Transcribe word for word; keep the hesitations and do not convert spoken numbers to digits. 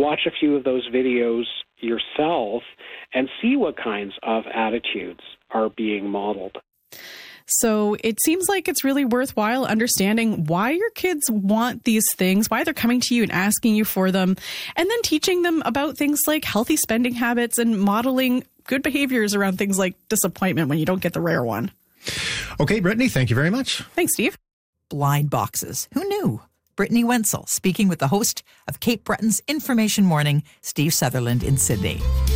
watch a few of those videos yourself and see what kinds of attitudes are being modeled. So it seems like it's really worthwhile understanding why your kids want these things, why they're coming to you and asking you for them, and then teaching them about things like healthy spending habits and modeling good behaviors around things like disappointment when you don't get the rare one. Okay, Brittany, thank you very much. Thanks, Steve. Blind boxes. Who knew? Brittany Wenzel speaking with the host of Cape Breton's Information Morning, Steve Sutherland in Sydney.